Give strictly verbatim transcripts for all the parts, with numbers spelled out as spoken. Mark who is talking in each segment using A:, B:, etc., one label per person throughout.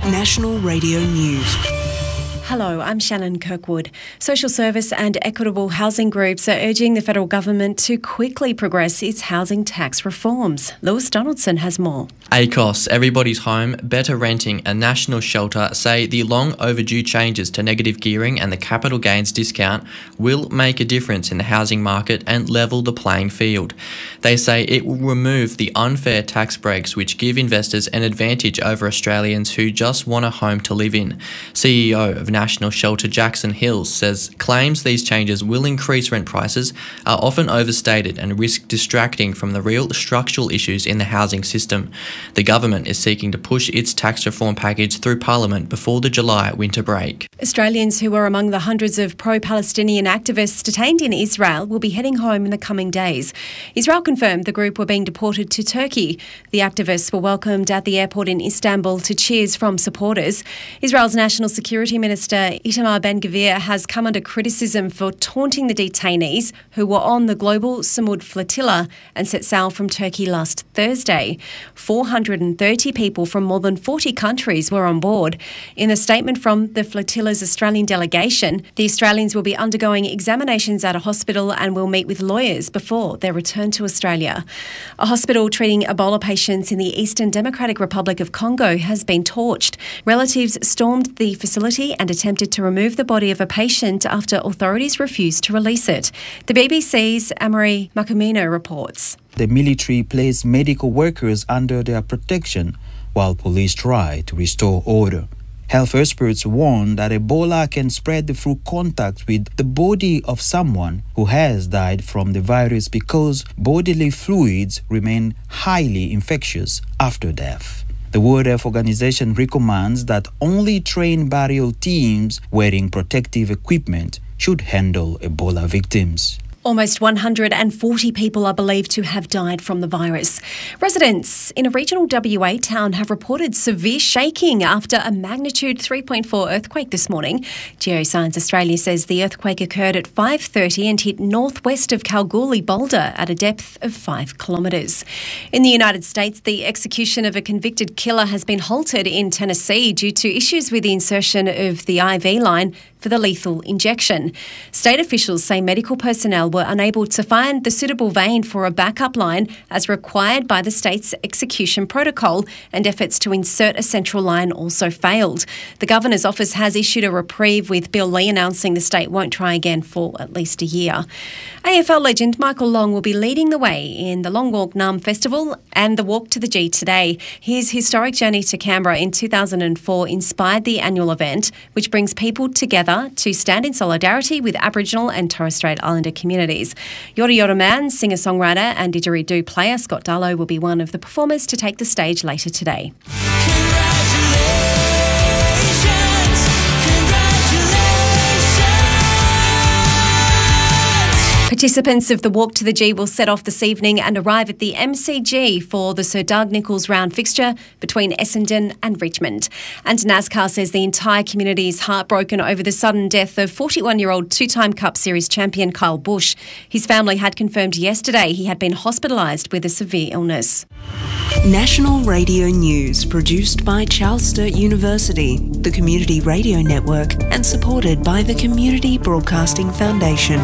A: National Radio News.
B: Hello, I'm Shannon Kirkwood. Social service and equitable housing groups are urging the federal government to quickly progress its housing tax reforms. Lewis Donaldson has more.
C: A C O S, Everybody's Home, Better Renting and National Shelter say the long overdue changes to negative gearing and the capital gains discount will make a difference in the housing market and level the playing field. They say it will remove the unfair tax breaks which give investors an advantage over Australians who just want a home to live in. C E O of National Shelter Jackson Hills says claims these changes will increase rent prices are often overstated and risk distracting from the real structural issues in the housing system. The government is seeking to push its tax reform package through Parliament before the July winter break.
B: Australians who are among the hundreds of pro-Palestinian activists detained in Israel will be heading home in the coming days. Israel confirmed the group were being deported to Turkey. The activists were welcomed at the airport in Istanbul to cheers from supporters. Israel's National Security Minister Itamar Ben-Gvir has come under criticism for taunting the detainees who were on the global Samud flotilla and set sail from Turkey last Thursday. four hundred thirty people from more than forty countries were on board. In a statement from the flotilla's Australian delegation, the Australians will be undergoing examinations at a hospital and will meet with lawyers before their return to Australia. A hospital treating Ebola patients in the Eastern Democratic Republic of Congo has been torched. Relatives stormed the facility and attempted to remove the body of a patient after authorities refused to release it. The B B C's Amory Makumino reports.
D: The military placed medical workers under their protection while police try to restore order. Health experts warn that Ebola can spread through contact with the body of someone who has died from the virus because bodily fluids remain highly infectious after death. The World Health Organization recommends that only trained burial teams wearing protective equipment should handle Ebola victims.
B: Almost one hundred forty people are believed to have died from the virus. Residents in a regional W A town have reported severe shaking after a magnitude three point four earthquake this morning. Geoscience Australia says the earthquake occurred at five thirty and hit northwest of Kalgoorlie Boulder at a depth of five kilometres. In the United States, the execution of a convicted killer has been halted in Tennessee due to issues with the insertion of the I V line for the lethal injection. State officials say medical personnel were unable to find the suitable vein for a backup line as required by the state's execution protocol, and efforts to insert a central line also failed. The Governor's office has issued a reprieve, with Bill Lee announcing the state won't try again for at least a year. A F L legend Michael Long will be leading the way in the Long Walk Naarm Festival and the Walk to the G today. His historic journey to Canberra in two thousand four inspired the annual event, which brings people together to stand in solidarity with Aboriginal and Torres Strait Islander communities. Yoda Yoda Man, singer-songwriter and didgeridoo player Scott Darlow will be one of the performers to take the stage later today. Participants of the Walk to the G will set off this evening and arrive at the M C G for the Sir Doug Nicholls round fixture between Essendon and Richmond. And NASCAR says the entire community is heartbroken over the sudden death of forty-one-year-old two-time Cup Series champion Kyle Busch. His family had confirmed yesterday he had been hospitalised with a severe illness.
A: National Radio News, produced by Charles Sturt University, the Community Radio Network, and supported by the Community Broadcasting Foundation.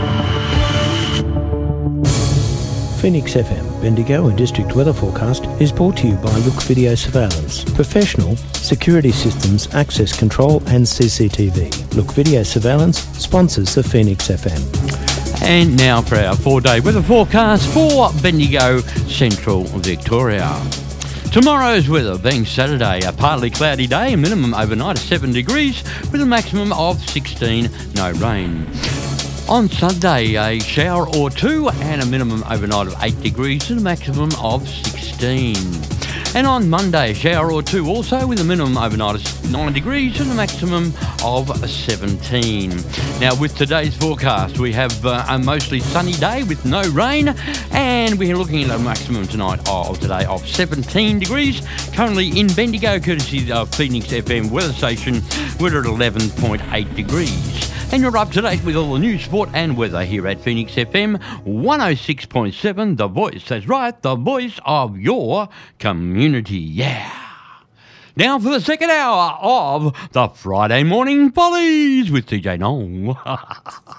E: Phoenix F M, Bendigo and District Weather Forecast is brought to you by Look Video Surveillance, professional security systems, access control and C C T V. Look Video Surveillance sponsors the Phoenix F M.
F: And now for our four-day weather forecast for Bendigo, Central Victoria. Tomorrow's weather being Saturday, a partly cloudy day, a minimum overnight of seven degrees with a maximum of sixteen, no rain. On Sunday, a shower or two and a minimum overnight of eight degrees and a maximum of sixteen. And on Monday, a shower or two also with a minimum overnight of nine degrees and a maximum of seventeen. Now, with today's forecast, we have uh, a mostly sunny day with no rain, and we're looking at a maximum tonight of today of seventeen degrees. Currently in Bendigo, courtesy of Phoenix F M weather station, we're at eleven point eight degrees. And you're up to date with all the news, sport and weather here at Phoenix F M one oh six point seven, The Voice. That's right, the voice of your community. Yeah. Now for the second hour of the Friday Morning Pollies with T J Nong.